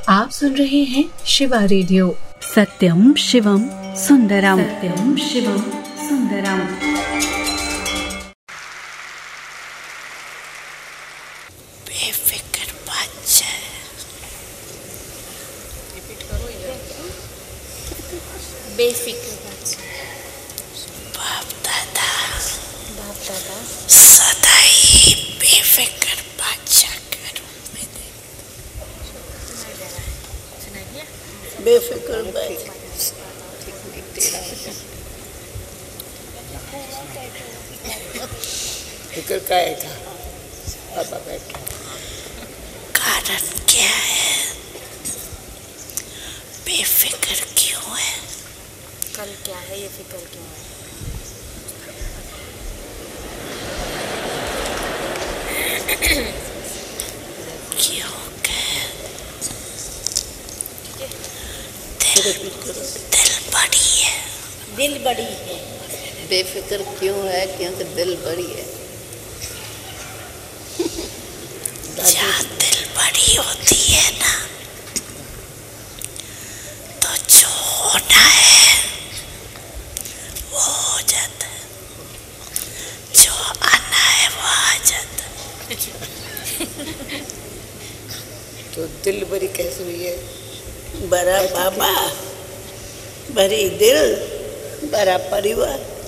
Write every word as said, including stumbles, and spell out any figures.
आप सुन रहे हैं शिवा रेडियो। सत्यम शिवम सुंदरम, सत्यम शिवम सुंदरम। बेफिक्र बच्चे, बेफिक्र बच्चे, बाप दादा बाप दादा सदा ही बेफिक्र बच्चा के रूप में दे। बेफिक्र बच्चा फिक्र का है था पापा बैठे। कारण क्या है? बेफिक्र क्यों है? कल क्या है, ये फिक्र क्यों है? क्योंकि दिल दिल बड़ी है। दिल बड़ी है। बेफिक्र क्यों है? क्योंकि दिल बड़ी है। जहाँ दिल बड़ी होती है ना, तो जो होना है वो हो जाता है, जो आना है वो आ जाता है। तो दिल बड़ी कैसे हुई है? बड़ा बाबा, बड़ी दिल, बड़ा परिवार।